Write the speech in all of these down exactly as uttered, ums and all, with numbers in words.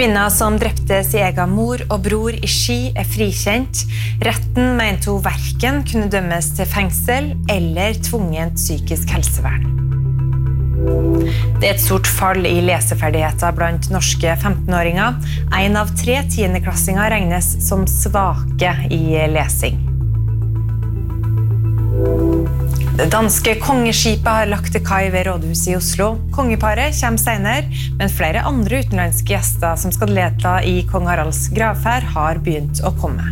Kvinner som drepte sin egen mor og bror i Ski er frikjent. Retten mente hun hverken kunne dømmes til fengsel eller tvungent psykisk helsevern. Det er et stort fall i leseferdigheter blant norske femtenåringer. En av tre tiendeklassinger regnes som svake i lesing. Det danske kongeskipet har lagt til kai ved rådhuset i Oslo. Kongeparet kommer senere, men flere andre utenlandske gjester som skal delta i kong Haralds gravferd har begynt å komme.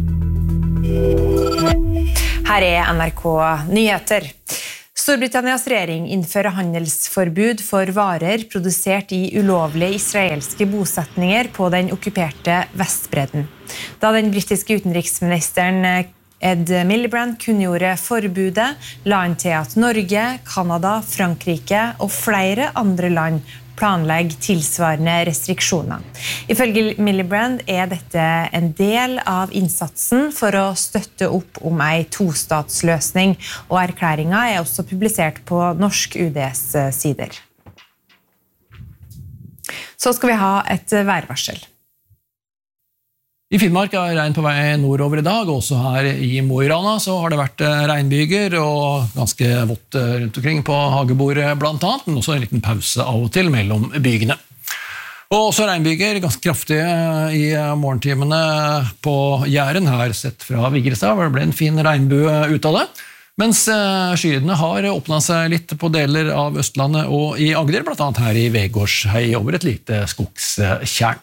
Her er N R K Nyheter. Storbritannias regjering innfører handelsforbud for varer produsert i ulovlige israelske bosetninger på den okkuperte Vestbredden. Da den britiske utenriksministeren Ed Miliband kunngjorde forbudet, la han til at Norge, Kanada, Frankrike og flere andre land planlegger tilsvarende restriksjoner. Ifølge Miliband er dette en del av innsatsen for å støtte opp om en tostatsløsning, og erklæringen er også publisert på norsk U D's sider. Så skal vi ha et værvarsel. I Finnmark er regn på vei nordover i dag, og også her i Mo i Rana så har det vært regnbyger og ganske vått rundt omkring på hagebordet blant annet, men også en liten pause av og til mellom bygene. Og også regnbyger, ganske kraftige i morgentimene på Jæren her sett fra Vigrestad, hvor det ble en fin regnbue ut av det. Mens skyene har åpnet seg litt på deler av Østlandet og i Agder, blant annet her i Vegårshei over et lite skogstjern.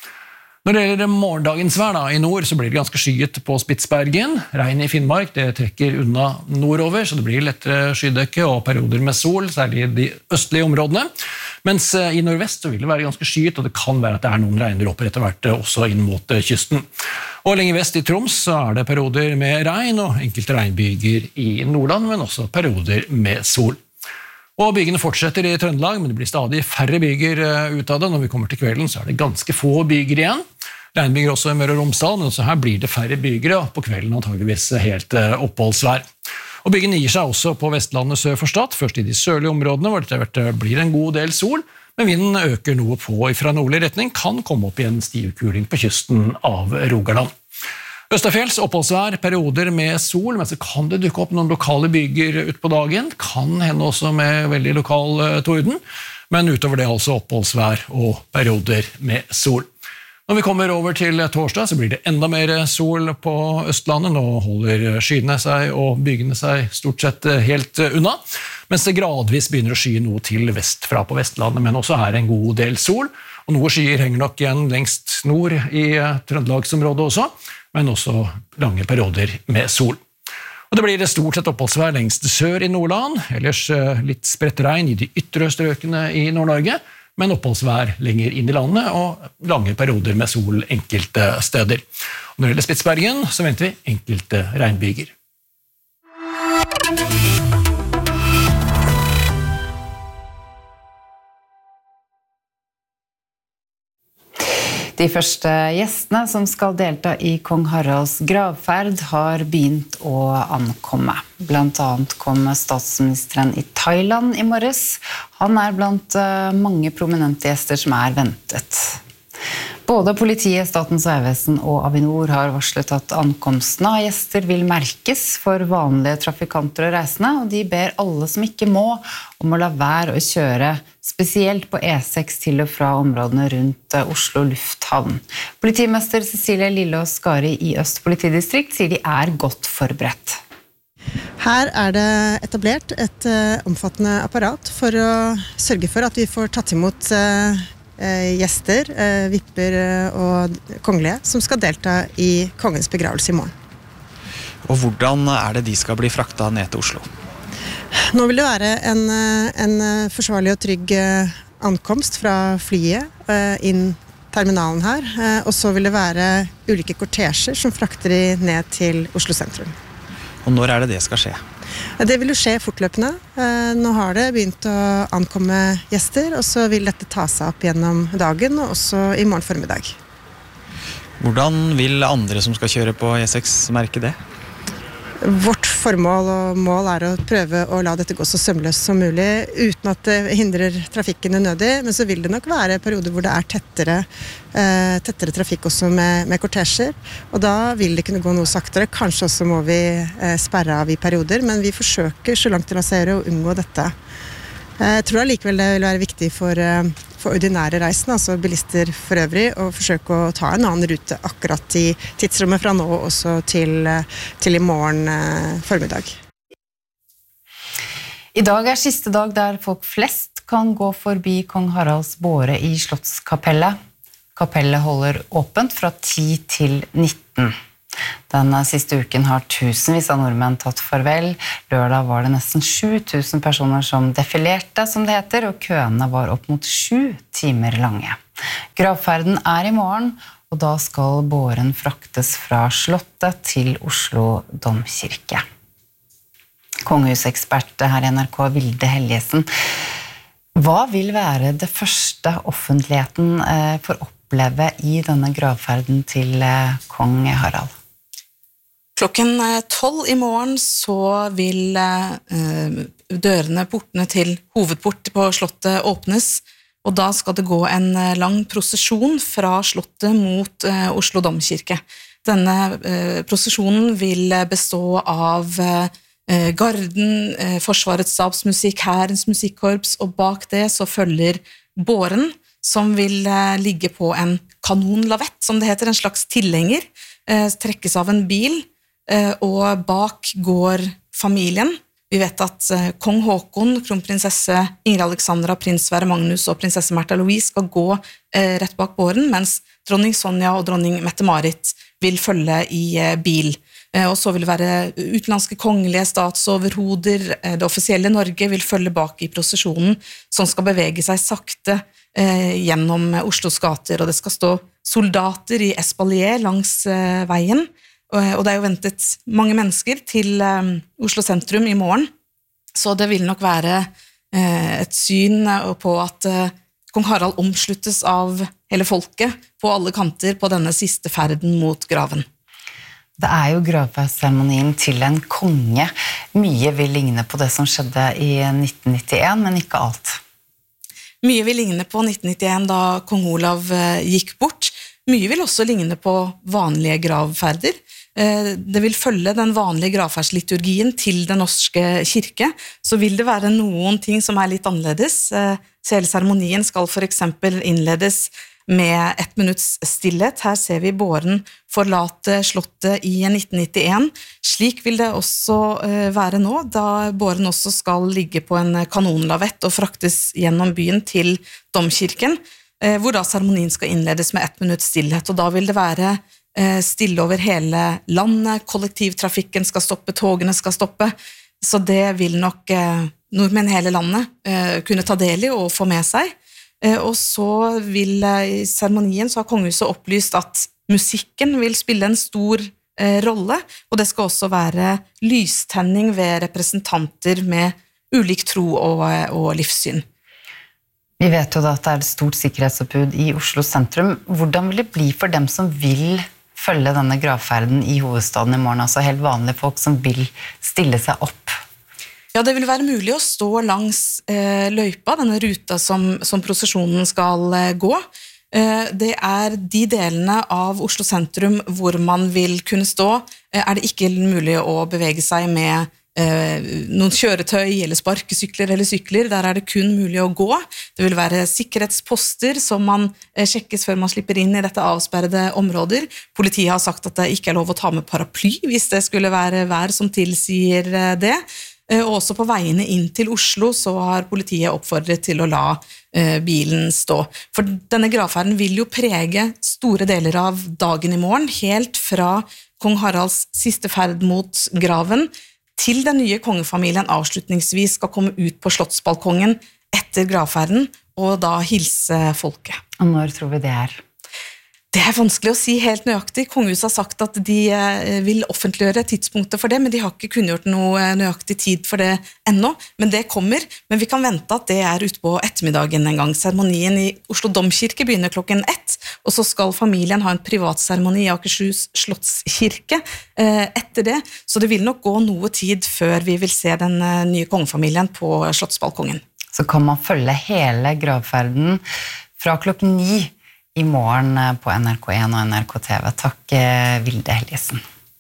Når det gjelder morgendagens vær da, i nord, så blir det ganske skyet på Spitsbergen. Regn i Finnmark, det trekker unna nordover, så det blir lettere skydekke og perioder med sol, særlig i de østlige områdene. Mens i nordvest så vil det være ganske skyet, og det kan være at det er noen regndråper etter hvert også inn mot kysten. Og lenger vest i Troms så er det perioder med regn og enkelte regnbyger i Nordland, men også perioder med sol. Og bygene fortsetter i Trøndelag, men det blir stadig færre byger ut av det. Når vi kommer til kvelden så er det ganske få byger igjen. Regnbyger også i Møre og Romsdal, men også her blir det færre bygere, og på kvelden antageligvis helt oppholdsvær. Og bygene gir seg også på Vestlandet sør for Stad, først i de sørlige områdene, hvor det blir en god del sol, men vinden øker noe på fra nordlig retning, kan komme opp i en stivkuling på kysten av Rogaland. Østafjells oppholdsvær, perioder med sol, men så kan det dukke opp noen lokale byger ut på dagen, kan hende også med veldig lokal torden, men utover det altså oppholdsvær og perioder med sol. Når vi kommer over til torsdag, så blir det enda mer sol på Østlandet. Nå holder skyene seg og bygene seg stort sett helt unna, mens det gradvis begynner å sky noe til vestfra på Vestlandet, men også her en god del sol, og noe skyer henger nok igjen lengst nord i Trøndelagsområdet også, men også lange perioder med sol. Og det blir det stort sett oppholdsvær lengst sør i Nordland, ellers litt spredt regn i de ytre strøkene i Nord-Norge, men oppholdsvær lenger inn i landet og lange perioder med sol enkelte steder. Og når det gjelder Spitsbergen, så venter vi enkelte regnbyger. De første gjestene som skal delta i kong Haralds gravferd har begynt å ankomme. Blant annet kom statsministeren i Thailand i morges. Han er blant mange prominente gjester som er ventet. Både politiet, Statens vegvesen og Avinor har varslet at ankomsten av gjester vil merkes for vanlige trafikanter og reisende, og de ber alle som ikke må om å la være å kjøre, spesielt på E seks til og fra områdene rundt Oslo lufthavn. Politimester Cecilie Lillås Skari i Øst politidistrikt sier de er godt forberedt. Her er det etablert et omfattende apparat for å sørge for at vi får tatt imot gjester, vipper og kongelige som skal delta i kongens begravelse i morgen. Og hvordan er det de skal bli frakta ned til Oslo? Nå vil det være en, en forsvarlig og trygg ankomst fra flyet inn terminalen her, og så vil det være ulike kortesjer som frakter de ned til Oslo sentrum. Og når er det det skal skje? Det vil jo skje fortløpende. Nå har det begynt å ankomme gjester, og så vil dette ta seg opp gjennom dagen, og også i morgen formiddag. Hvordan vil andre som skal kjøre på E seks merke det? Vårt formål og mål er å prøve å la dette gå så sømløst som mulig, uten at det hindrer trafikken unødig, men så vil det nok være perioder hvor det er tettere, eh, tettere trafikk også med, med kortesjer, og da vil det kunne gå noe saktere. Kanskje også må vi eh, sperre av i perioder, men vi forsøker så langt det lar seg gjøre å unngå dette. Jeg tror allikevel det vil være viktig for, for ordinære reisende, altså bilister for øvrig, å forsøke å ta en annen rute akkurat i tidsrommet fra nå også til, til i morgen eh, formiddag. I dag er siste dag der folk flest kan gå forbi Kong Haralds båre i Slottskapellet. Kapellet holder åpent fra ti til nitten. Den siste uken har tusenvis av nordmenn tatt farvel. Lørdag var det nesten sju tusen personer som defilerte, som det heter, og køene var opp mot sju timer lange. Gravferden er i morgen, og da skal båren fraktes fra Slottet til Oslo Domkirke. Kongehusekspert her i N R K, Vilde Helgesen. Hva vil være det første offentligheten får oppleve i denne gravferden til kong Harald? Klokken tolv i morgen så vil eh, dørene, portene til hovedport på Slottet åpnes, og da skal det gå en lang prosesjon fra Slottet mot eh, Oslo Domkirke. Denne eh, prosesjonen vil bestå av eh, garden, eh, Forsvarets stabsmusikk, Hærens musikkorps, og bak det så følger båren, som vil eh, ligge på en kanonlavett, som det heter, en slags tilhenger, eh, trekkes av en bil, og bak går familien. Vi vet at kong Håkon, kronprinsesse Ingrid Alexandra, prins Sverre Magnus og prinsesse Märtha Louise skal gå rett bak båren, mens dronning Sonja og dronning Mette-Marit vil følge i bil. Og så vil det være utenlandske kongelige statsoverhoder, det offisielle Norge vil følge bak i prosesjonen, som skal bevege seg sakte gjennom Oslos gater, og det skal stå soldater i espalier langs veien, og det er jo ventet mange mennesker til Oslo sentrum i morgen, så det vil nok være et syn på at kong Harald omsluttes av hele folket på alle kanter på denne siste ferden mot graven. Det er jo gravferdsseremonien til en konge. Mye vil ligne på det som skjedde i nitten nittien, men ikke alt. Mye vil ligne på nitten nittien da kong Olav gikk bort. Mye vil også ligne på vanlige gravferder. Det vil følge den vanlige gravferdsliturgien til den norske kirke, så vil det være noen ting som er litt annerledes. Hele seremonien skal for eksempel innledes med ett minutts stillhet. Her ser vi båren forlate Slottet i nitten nittien. Slik vil det også være nå, da båren også skal ligge på en kanonlavett og fraktes gjennom byen til Domkirken, hvor da seremonien skal innledes med ett minutts stillhet, og da vil det være stille over hele landet, kollektivtrafikken skal stoppe, togene skal stoppe, så det vil nok nordmenn hele landet kunne ta del i og få med seg. Og så vil i seremonien så har kongehuset opplyst at musikken vil spille en stor rolle, og det skal også være lystenning ved representanter med ulik tro og, og livssyn. Vi vet jo da at det er et stort sikkerhetsoppbud i Oslo sentrum. Hvordan vil det bli for dem som vil følge denne gravferden i hovedstaden i morgen, altså helt vanlige folk som vil stille seg opp? Ja, det vil være mulig å stå langs eh, løypa, denne ruta som, som prosesjonen skal eh, gå. Eh, det er de delene av Oslo sentrum hvor man vil kunne stå, eh, er det ikke mulig å bevege seg med Eh, noen kjøretøy eller sparkesykler eller sykler, der er det kun mulig å gå. Det vil være sikkerhetsposter som man eh, sjekkes før man slipper inn i dette avsperrede områder. Politiet har sagt at det ikke er lov å ta med paraply hvis det skulle være vær som tilsier eh, det. Eh, og også på veiene inn til Oslo så har politiet oppfordret til å la eh, bilen stå. For denne gravferden vil jo prege store deler av dagen i morgen, helt fra kong Haralds siste ferd mot graven, til den nye kongefamilien avslutningsvis skal komme ut på slottsbalkongen etter gravferden, og da hilse folket. Og når tror vi det er? Det er vanskelig å si helt nøyaktig. Kongehuset har sagt at de vil offentliggjøre tidspunktet for det, men de har ikke kunngjort noe nøyaktig tid for det ennå. Men det kommer, men vi kan vente at det er ute på ettermiddagen en gang. Seremonien i Oslo Domkirke begynner klokken ett, og så skal familien ha en privatseremoni i Akershus Slottskirke etter det, så det vil nok gå noe tid før vi vil se den nye kongefamilien på Slottsbalkongen. Så kan man følge hele gravferden fra klokken ni i morgen på N R K en og N R K T V. Takk, Vilde Helgesen.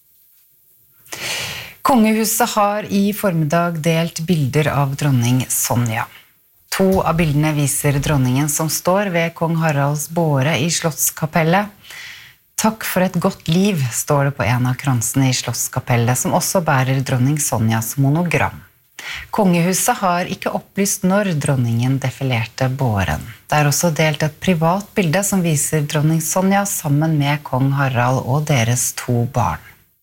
Kongehuset har i formiddag delt bilder av dronning Sonja. To av bildene viser dronningen som står ved kong Haralds båre i Slottskapellet. Takk for et godt liv, står det på en av kransene i Slottskapellet, som også bærer dronning Sonjas monogram. Kongehuset har ikke opplyst når dronningen defilerte båren. Det er også delt et privat bilde som viser dronning Sonja sammen med kong Harald og deres to barn.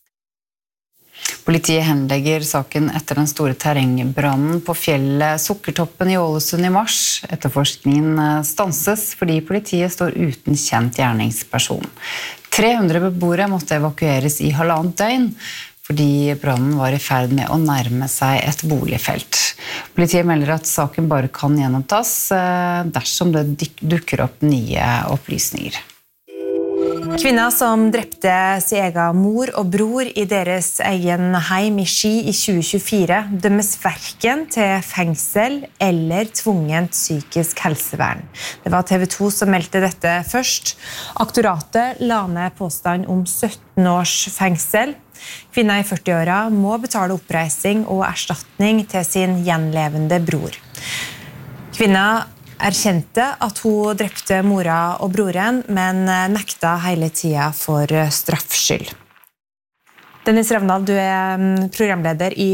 Politiet henlegger saken etter den store terrengbrannen på fjellet Sukkertoppen i Ålesund i mars. Etterforskningen stanses fordi politiet står uten kjent gjerningsperson. tre hundre beboere måtte evakueres i halvannet døgn fordi brannen var i ferd med å nærme seg et boligfelt. Politiet melder at saken bare kan gjenopptas dersom det dukker opp nye opplysninger. Kvinner som drepte sin egen mor og bror i deres egen heim i Ski i tjue tjuefire dømmes hverken til fengsel eller tvungent psykisk helsevern. Det var T V to som meldte dette først. Aktoratet la ned påstand om sytten års fengsel. Kvinner i førti-åra må betale oppreising og erstatning til sin gjenlevende bror. Kvinner erkjente at hun drepte mora og broren, men nekta hele tida for straffskyld. Dennis Ravndal, du er programleder i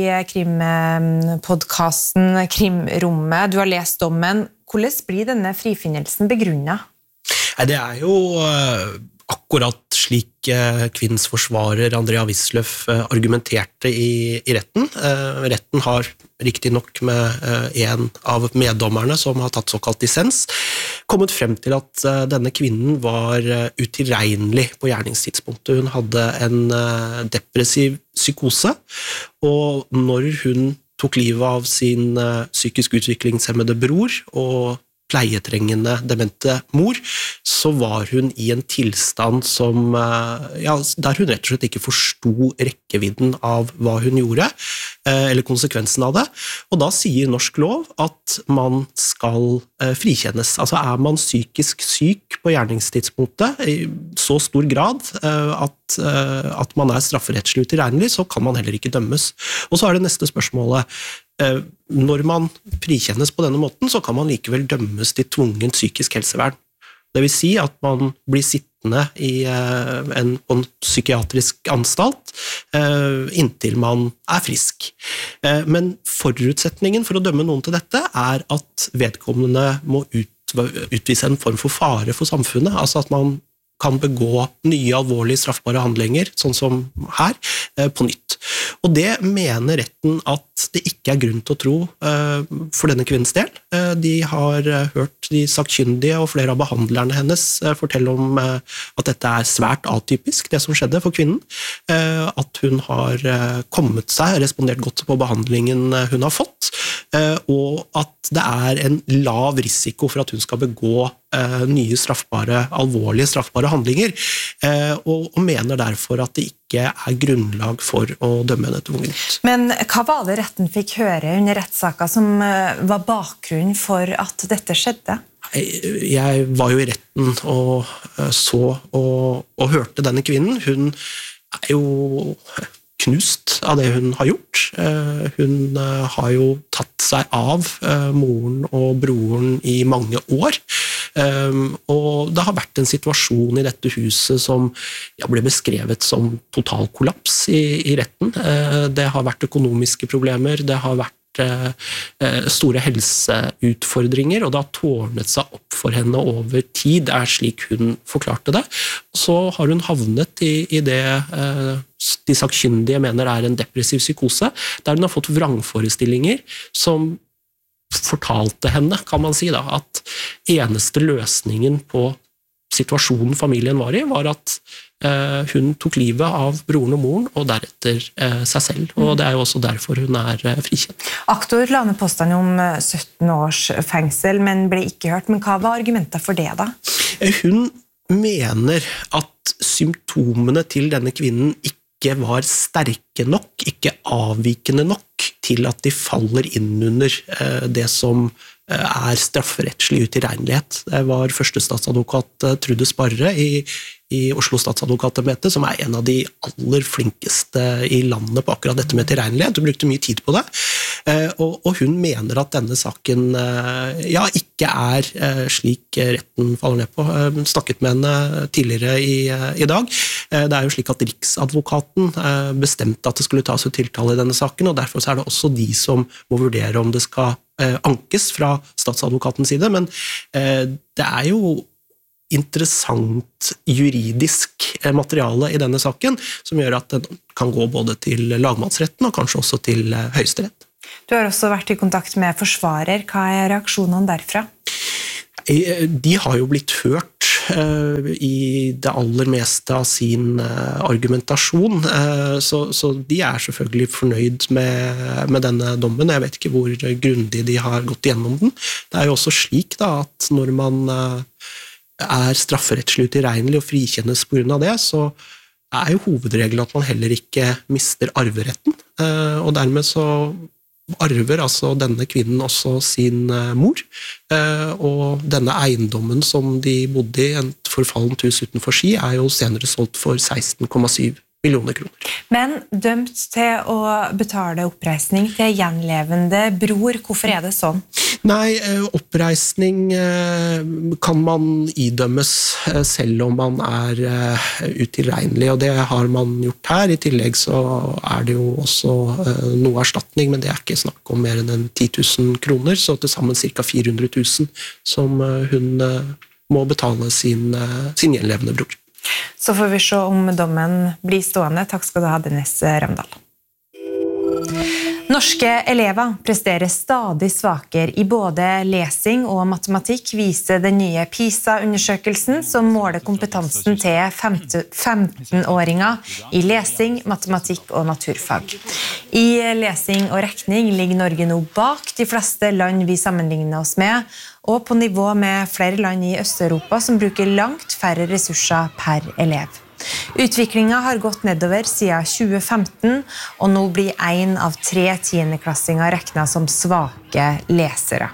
krimpodcasten Krimrommet. Du har lest dommen. Hvordan blir denne frifinnelsen begrunnet? Det er jo akkurat slik kvinnens forsvarer Andrea Wisløff argumenterte i, i retten. Retten har riktig nok med en av meddommerne som har tatt såkalt dissens, kommet frem til at denne kvinnen var utilregnelig på gjerningstidspunktet. Hun hadde en depressiv psykose, og når hun tok livet av sin psykisk utviklingshemmede bror og pleietrengende demente mor, så var hun i en tilstand som, ja, der hun rett og slett ikke forsto rekkevidden av hva hun gjorde, eller konsekvensen av det. Og da sier norsk lov at man skal frikjennes. Altså er man psykisk syk på gjerningstidspunktet i så stor grad at, at man er strafferettslig utilregnelig, så kan man heller ikke dømmes. Og så er det neste spørsmålet. Når man frikjennes på denne måten, så kan man likevel dømmes til tvungent psykisk helsevern. Det vil si at man blir sittende i en, en psykiatrisk anstalt inntil man er frisk. Men forutsetningen for å dømme noen til dette er at vedkommende må ut, utvise en form for fare for samfunnet, altså at man kan begå nye alvorlige straffbare handlinger, sånn som her, på nytt. Og det mener retten at det ikke er grunn til å tro for denne kvinnens del. De har hørt de sakkyndige og flere av behandlerne hennes fortelle om at dette er svært atypisk, det som skjedde for kvinnen. At hun har kommet seg, respondert godt på behandlingen hun har fått, og at det er en lav risiko for at hun skal begå nye straffbare, alvorlige straffbare handlinger, og, og mener derfor at det ikke er grunnlag for å dømme henne tvungent. Men hva var det retten fikk høre under rettssaken som var bakgrunnen for at dette skjedde? Jeg, jeg var jo i retten og så og, og hørte denne kvinnen. Hun er jo knust av det hun har gjort. Hun har jo tatt seg av moren og broren i mange år. Og det har vært en situasjon i dette huset som ja, ble beskrevet som total kollaps i, i retten. Det har vært økonomiske problemer, det har vært store helseutfordringer, og det har tårnet seg opp for henne over tid, er slik hun forklarte det. Så har hun havnet i, i det de sakkyndige mener er en depressiv psykose, der hun har fått vrangforestillinger som fortalte henne, kan man si da, at eneste løsningen på situasjonen familien var i, var at eh, hun tok livet av broren og moren, og deretter eh, seg selv. Og det er jo også derfor hun er eh, frikjent. Aktor la ned påstand om sytten års fengsel, men ble ikke hørt. Men hva var argumentet for det da? Hun mener at symptomene til denne kvinnen ikke var sterke nok, ikke avvikende nok til at de faller inn under det som er strafferettslig utilregnelighet. Det var førstestatsadvokat Trude Sparre i, i Oslo statsadvokatembete, som er en av de aller flinkeste i landet på akkurat dette med tilregnelighet. Hun brukte mye tid på det, og, og hun mener at denne saken ja, ikke er slik retten faller ned på. Hun snakket med henne tidligere i, i dag. Det er jo slik at Riksadvokaten bestemte at det skulle tas ut tiltale i denne saken, og derfor er det også de som må vurdere om det skal ankes fra statsadvokatens side, men det er jo interessant juridisk materiale i denne saken, som gjør at den kan gå både til lagmannsretten og kanskje også til Høyesterett. Du har også vært i kontakt med forsvarer. Hva er reaksjonene derfra? De har jo blitt hørt i det aller meste av sin argumentasjon, så, så de er selvfølgelig fornøyd med, med denne dommen. Jeg vet ikke hvor grundig de har gått gjennom den. Det er jo også slik da, at når man er strafferettslig utilregnelig og frikjennes på grunn av det, så er jo hovedregelen at man heller ikke mister arveretten, og dermed så arver altså denne kvinnen også sin mor, og denne eiendommen som de bodde i, et forfallent hus utenfor Ski, er jo senere solgt for seksten komma syv millioner kroner. Men dømt til å betale oppreisning til gjenlevende bror, hvorfor er det sånn? Nei, oppreisning kan man idømmes selv om man er utilregnelig, og det har man gjort her. I tillegg så er det jo også noe erstatning, men det er ikke snakk om mer enn ti tusen kroner, så til sammen ca. fire hundre tusen som hun må betale sin, sin gjenlevende bror. Så får vi se om dommen blir stående. Takk skal du ha, Dennis Ramdal. Norske elever presterer stadig svakere i både lesing og matematikk, viser den nye PISA-undersøkelsen som måler kompetansen til femten-åringer i lesing, matematikk og naturfag. I lesing og regning ligger Norge nå bak de fleste land vi sammenligner oss med, og på nivå med flere land i Øst-Europa som bruker langt færre ressurser per elev. Utviklingen har gått nedover siden tjue femten, og nå blir en av tre tiendeklassinger regnet som svake lesere.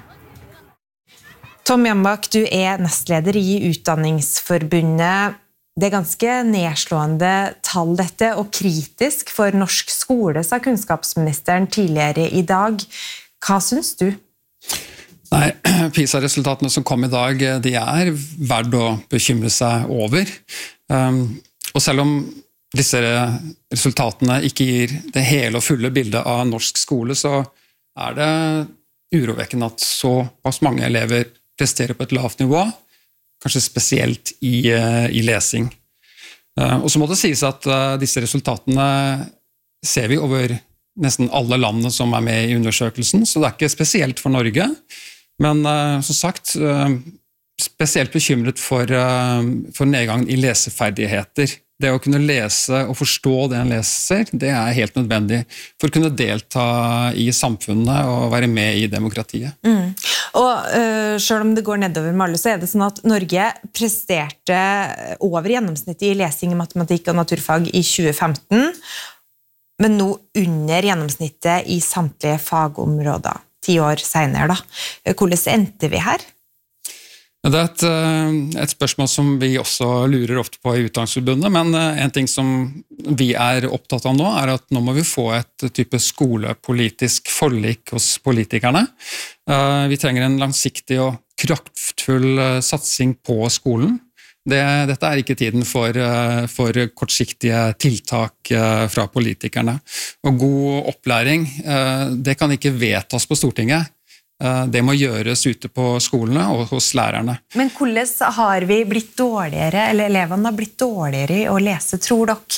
Tom Jambak, du er nestleder i Utdanningsforbundet. Det er ganske nedslående tall dette, og kritisk for norsk skole, sa kunnskapsministeren tidligere i dag. Hva synes du? Nei, PISA-resultatene som kom i dag, de er verdt å bekymre seg over. Um, og selv om disse resultatene ikke gir det hele og fulle bildet av norsk skole, så er det urovekkende at så mange elever presterer på et lavt nivå, kanskje spesielt i, i lesing. Uh, og så må det sies at uh, disse resultatene ser vi over nesten alle landene som er med i undersøkelsen, så det er ikke spesielt for Norge. Men uh, som sagt, uh, spesielt bekymret for, uh, for nedgangen i leseferdigheter. Det å kunne lese og forstå det en leser, det er helt nødvendig for å kunne delta i samfunnet og være med i demokratiet. Mm. Og uh, selv om det går nedover med alle, så er det sånn at Norge presterte over gjennomsnittet i lesing, matematikk og naturfag i tjue femten, men nå under gjennomsnittet i samtlige fagområder. Ti år senere, da. Hvordan endte vi her? Det er et, et spørsmål som vi også lurer ofte på i Utdanningsforbundet, men en ting som vi er opptatt av nå, er at nå må vi få et type skolepolitisk forlik hos politikerne. Vi trenger en langsiktig og kraftfull satsing på skolen. Det, dette er ikke tiden for, for kortsiktige tiltak fra politikerne. Og god opplæring, det kan ikke vedtas på Stortinget. Det må gjøres ute på skolene og hos lærerne. Men hvordan har vi blitt dårligere, eller elevene har blitt dårligere i å lese, tror dere?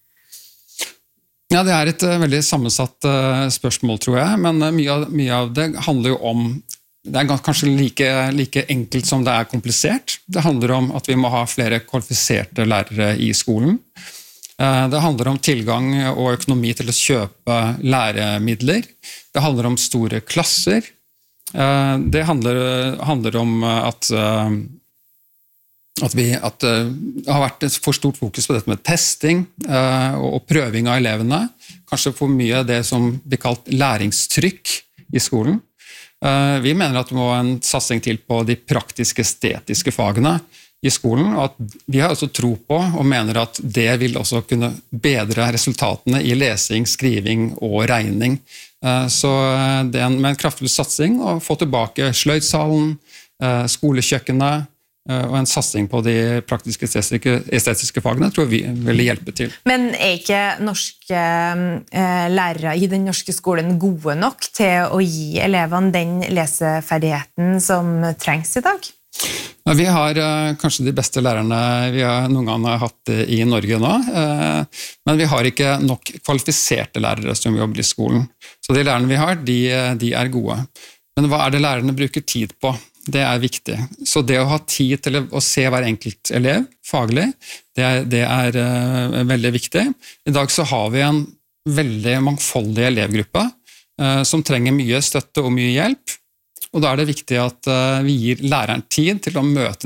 Ja, det er et veldig sammensatt spørsmål, tror jeg, men mye av, mye av det handler jo om, det er kanskje like, like enkelt som det er komplisert. Det handler om at vi må ha flere kvalifiserte lærere i skolen. Det handler om tilgang og økonomi til å kjøpe læremidler. Det handler om store klasser. Det handler, handler om at at, vi, at det har vært et for stort fokus på dette med testing og prøving av elevene. Kanskje for mye av det som blir kalt læringstrykk i skolen. Vi mener at det må en satsing til på de praktiske, estetiske fagene i skolen, og at vi har også tro på og mener at det vil også kunne bedre resultatene i lesing, skriving og regning. Så det er med en kraftfull satsing å få tilbake sløydsalen, skolekjøkkenet, og en satsing på de praktiske estetiske fagene tror vi vil hjelpe til. Men er ikke norske eh, lærere i den norske skolen gode nok til å gi elevene den leseferdigheten som trengs i dag? Ja, vi har uh, kanskje de beste lærerne vi har noen gang har hatt i Norge nå, uh, men vi har ikke nok kvalifiserte lærere som jobber i skolen. Så de lærerne vi har, de, de er gode. Men hva er det lærerne bruker tid på? Det er viktig. Så det å ha tid til å se hver enkelt elev faglig, det er, det er uh, veldig viktig. I dag så har vi en veldig mangfoldig elevgruppe uh, som trenger mye støtte og mye hjelp. Og da er det viktig at uh, vi gir læreren tid til å møte